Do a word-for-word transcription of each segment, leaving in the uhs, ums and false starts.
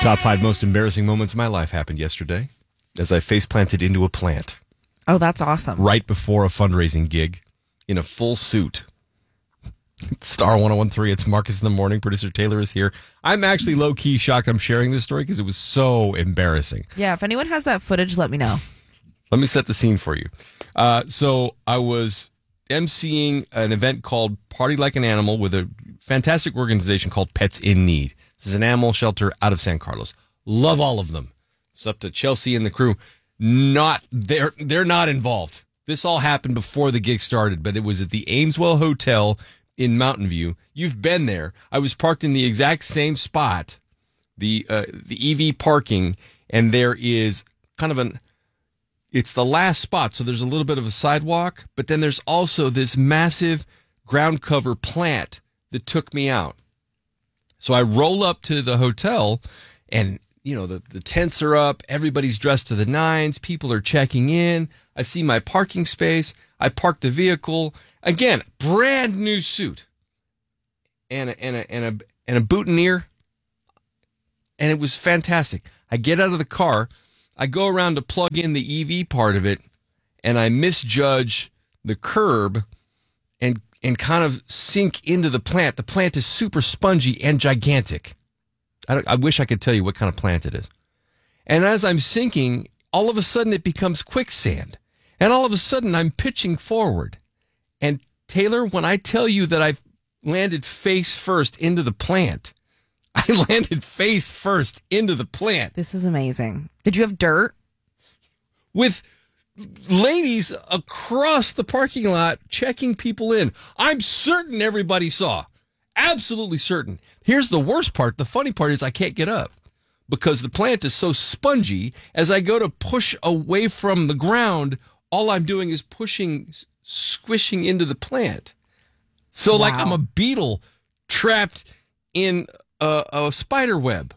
Top five most embarrassing moments of my life happened yesterday as I face planted into a plant. Oh, that's awesome. Right before a fundraising gig in a full suit. Star one oh one three, it's Marcus in the Morning. Producer Taylor is here. I'm actually low-key shocked I'm sharing this story because it was so embarrassing. Yeah, if anyone has that footage, let me know. Let me set the scene for you. Uh, so I was emceeing an event called Party Like an Animal with a fantastic organization called Pets in Need. This is an animal shelter out of San Carlos. Love all of them. It's up to Chelsea and the crew. Not they're they're not involved. This all happened before the gig started, but it was at the Ameswell Hotel in Mountain View. You've been there. I was parked in the exact same spot, the uh, the E V parking, and there is kind of an it's the last spot, so there's a little bit of a sidewalk, but then there's also this massive ground cover plant that took me out. So I roll up to the hotel, and, you know, the, the tents are up. Everybody's dressed to the nines. People are checking in. I see my parking space. I park the vehicle. Again, brand new suit and a, and a, and a, and a boutonniere. And it was fantastic. I get out of the car. I go around to plug in the E V part of it, and I misjudge the curb and and kind of sink into the plant. The plant is super spongy and gigantic. I, I wish I could tell you what kind of plant it is. And as I'm sinking, all of a sudden it becomes quicksand. And all of a sudden I'm pitching forward. And Taylor, when I tell you that I've landed face first into the plant, I landed face first into the plant. This is amazing. Did you have dirt? With ladies across the parking lot checking people in. I'm certain everybody saw. Absolutely certain. Here's the worst part. The funny part is I can't get up because the plant is so spongy. As I go to push away from the ground, all I'm doing is pushing, squishing into the plant. So wow. Like I'm a beetle trapped in a, a spider web.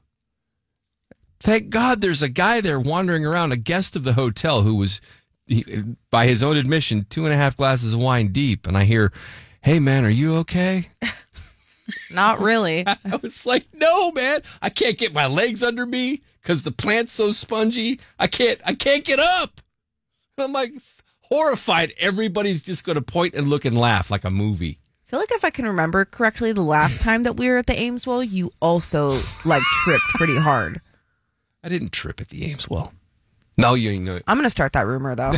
Thank God there's a guy there wandering around, a guest of the hotel who was, he, by his own admission, two and a half glasses of wine deep. And I hear, "Hey, man, are you okay?" Not really. I was like, no, man, I can't get my legs under me because the plant's so spongy. I can't, I can't get up. And I'm like horrified. Everybody's just going to point and look and laugh like a movie. I feel like if I can remember correctly, the last time that we were at the Ameswell, you also like tripped pretty hard. I didn't trip at the Ameswell. No, you ain't know it. I'm going to start that rumor, though.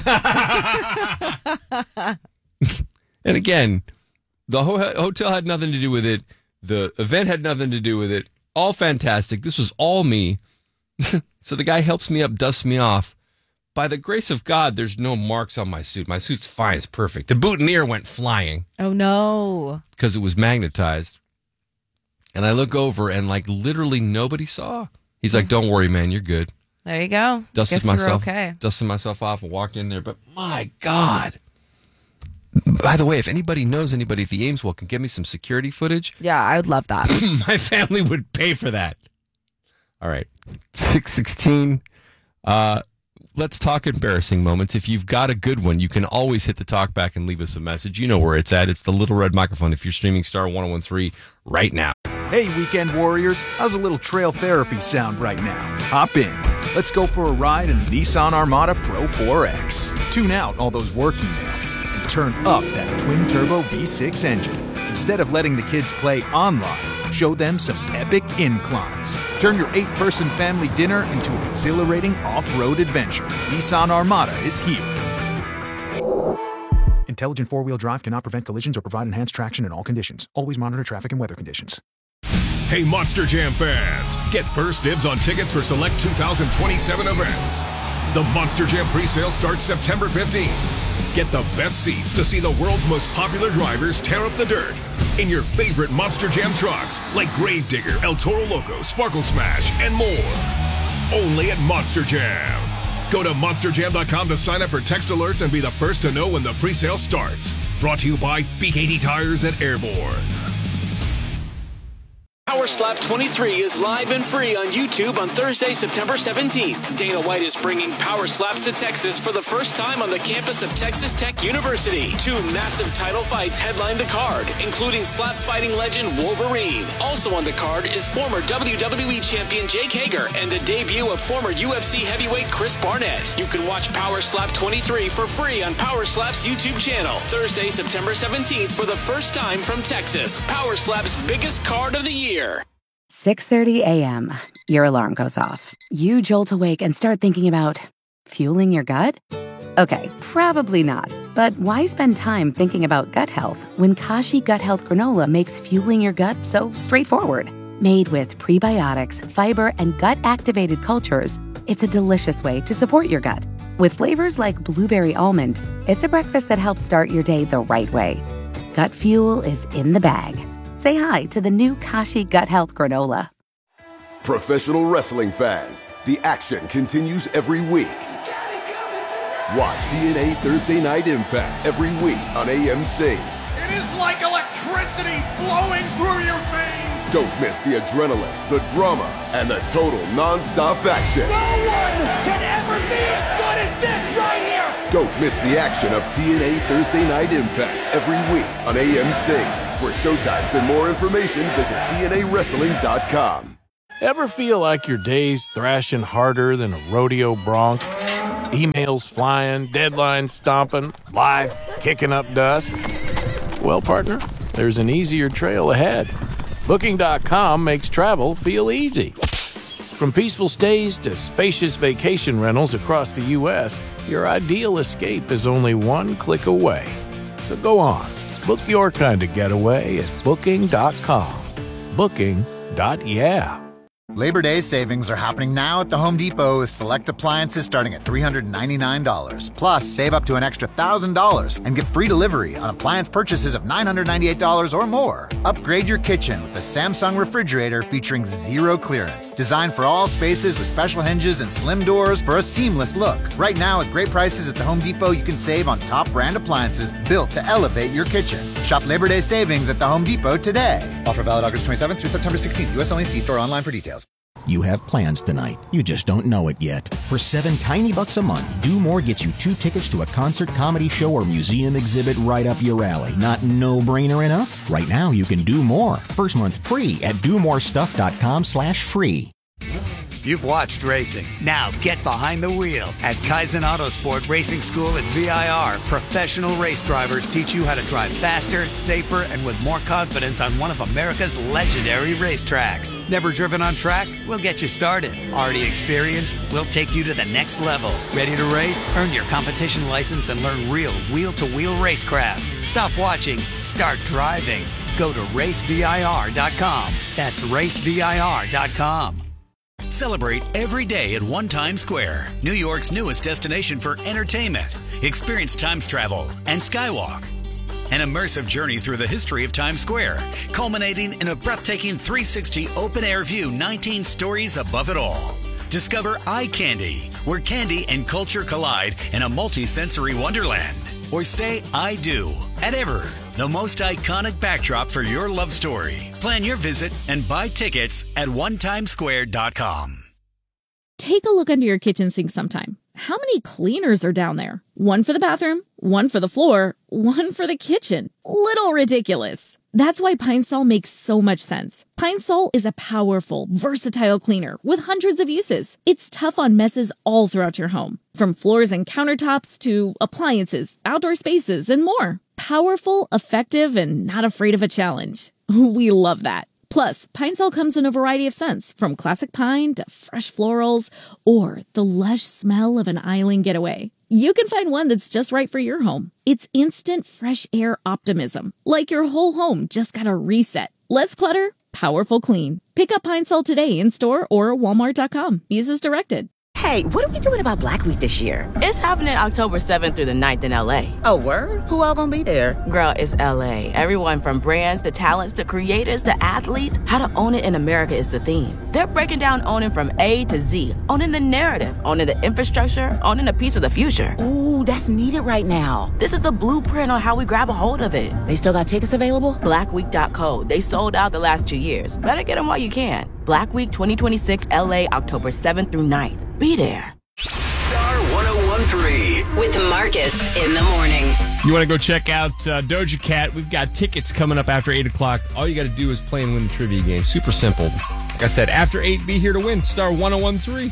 And again, the ho- hotel had nothing to do with it. The event had nothing to do with it. All fantastic. This was all me. So the guy helps me up, dusts me off. By the grace of God, there's no marks on my suit. My suit's fine. It's perfect. The boutonniere went flying. Oh, no. Because it was magnetized. And I look over, and like literally nobody saw. He's like, "Don't worry, man. You're good." There you go. Dusted Guess myself, you're okay. Dusted myself off and walked in there. But my God. By the way, if anybody knows anybody at the Ameswell can get me some security footage. Yeah, I would love that. My family would pay for that. All right. six sixteen. Uh, let's talk embarrassing moments. If you've got a good one, you can always hit the talk back and leave us a message. You know where it's at. It's the little red microphone if you're streaming Star one oh one three right now. Hey, weekend warriors, how's a little trail therapy sound right now? Hop in. Let's go for a ride in the Nissan Armada Pro four X. Tune out all those work emails and turn up that twin-turbo V six engine. Instead of letting the kids play online, show them some epic inclines. Turn your eight-person family dinner into an exhilarating off-road adventure. Nissan Armada is here. Intelligent four-wheel drive cannot prevent collisions or provide enhanced traction in all conditions. Always monitor traffic and weather conditions. Hey, Monster Jam fans, get first dibs on tickets for select two thousand twenty-seven events. The Monster Jam presale starts September fifteenth. Get the best seats to see the world's most popular drivers tear up the dirt in your favorite Monster Jam trucks like Gravedigger, El Toro Loco, Sparkle Smash, and more. Only at Monster Jam. Go to monster jam dot com to sign up for text alerts and be the first to know when the presale starts. Brought to you by B K D Tires at Airborne. Power Slap twenty-three is live and free on YouTube on Thursday, September seventeenth. Dana White is bringing Power Slaps to Texas for the first time on the campus of Texas Tech University. Two massive title fights headline the card, including slap fighting legend Wolverine. Also on the card is former W W E champion Jake Hager and the debut of former U F C heavyweight Chris Barnett. You can watch Power Slap twenty-three for free on Power Slap's YouTube channel. Thursday, September seventeenth for the first time from Texas. Power Slap's biggest card of the year. six thirty a.m. Your alarm goes off. You jolt awake and start thinking about fueling your gut? Okay, probably not. But why spend time thinking about gut health when Kashi Gut Health Granola makes fueling your gut so straightforward? Made with prebiotics, fiber, and gut-activated cultures, it's a delicious way to support your gut. With flavors like blueberry almond, it's a breakfast that helps start your day the right way. Gut fuel is in the bag. Say hi to the new Kashi Gut Health Granola. Professional wrestling fans, the action continues every week. Watch T N A Thursday Night Impact every week on A M C. It is like electricity flowing through your veins. Don't miss the adrenaline, the drama, and the total non-stop action. No one can ever be as good as this right here. Don't miss the action of T N A Thursday Night Impact every week on A M C. For showtimes and more information, visit T N A wrestling dot com. Ever feel like your day's thrashing harder than a rodeo bronc? Emails flying, deadlines stomping, life kicking up dust? Well, partner, there's an easier trail ahead. Booking dot com makes travel feel easy. From peaceful stays to spacious vacation rentals across the U S, your ideal escape is only one click away. So go on. Book your kind of getaway at Booking dot com. Booking. Yeah. Labor Day savings are happening now at the Home Depot with select appliances starting at three hundred ninety-nine dollars. Plus, save up to an extra one thousand dollars and get free delivery on appliance purchases of nine hundred ninety-eight dollars or more. Upgrade your kitchen with the Samsung refrigerator featuring zero clearance. Designed for all spaces with special hinges and slim doors for a seamless look. Right now, at great prices at the Home Depot, you can save on top brand appliances built to elevate your kitchen. Shop Labor Day savings at the Home Depot today. Offer valid August twenty-seventh through September sixteenth. U S only. See store online for details. You have plans tonight. You just don't know it yet. For seven tiny bucks a month, Do More gets you two tickets to a concert, comedy show, or museum exhibit right up your alley. Not no-brainer enough? Right now, you can do more. First month free at do more stuff dot com slash free. You've watched racing. Now get behind the wheel. At Kaizen Autosport Racing School at V I R, professional race drivers teach you how to drive faster, safer, and with more confidence on one of America's legendary racetracks. Never driven on track? We'll get you started. Already experienced? We'll take you to the next level. Ready to race? Earn your competition license and learn real wheel-to-wheel racecraft. Stop watching. Start driving. Go to race V I R dot com. That's race V I R dot com. Celebrate every day at One Times Square, New York's newest destination for entertainment. Experience Times Travel and Skywalk. An immersive journey through the history of Times Square, culminating in a breathtaking three sixty open-air view, nineteen stories above it all. Discover Eye Candy, where candy and culture collide in a multi-sensory wonderland. Or say I do at Ever, the most iconic backdrop for your love story. Plan your visit and buy tickets at one times square dot com. Take a look under your kitchen sink sometime. How many cleaners are down there? One for the bathroom, one for the floor, one for the kitchen. Little ridiculous. That's why Pine Sol makes so much sense. Pine Sol is a powerful, versatile cleaner with hundreds of uses. It's tough on messes all throughout your home, from floors and countertops to appliances, outdoor spaces, and more. Powerful, effective, and not afraid of a challenge. We love that. Plus, Pine Sol comes in a variety of scents, from classic pine to fresh florals, or the lush smell of an island getaway. You can find one that's just right for your home. It's instant fresh air optimism, like your whole home just got a reset. Less clutter, powerful clean. Pick up Pine Sol today in store or walmart dot com. Use as directed. Hey, what are we doing about Black Week this year? It's happening October seventh through the ninth in L A. Oh, word? Who all gonna be there? Girl, it's L A. Everyone from brands to talents to creators to athletes. How to own it in America is the theme. There They're breaking down owning from A to Z, owning the narrative, owning the infrastructure, owning a piece of the future. Ooh, that's needed right now. This is the blueprint on how we grab a hold of it. They still got tickets available? black week dot co. They sold out the last two years. Better get them while you can. Black Week twenty twenty-six L A, October seventh through ninth. Be there. Star one oh one three. With Marcus in the morning. You want to go check out uh, Doja Cat? We've got tickets coming up after eight o'clock. All you got to do is play and win the trivia game. Super simple. Like I said, after eight, be here to win. Star one oh one three.